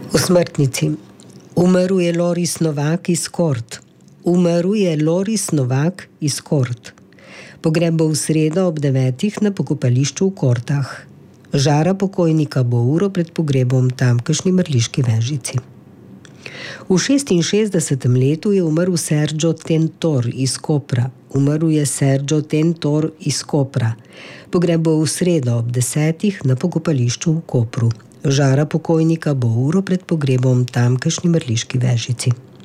V smrtnici. Umrl je Loris Novak iz Kort. Umrl je Loris Novak iz Kort. Pogreb bo v sredo ob 9 na pokopališču v Kortah. Žara pokojnika bo uro pred pogrebom v tamkajšnji Mrliški Vežici. V 66. letu je umrl Sergio Tentor iz Kopra. Umrl je Sergio Tentor iz Kopra. Pogreb bo v sredo ob 10 na pokopališču v Kopru. Žara pokojnika bo uro pred pogrebom v tamkajšnji Mrliški Vežici.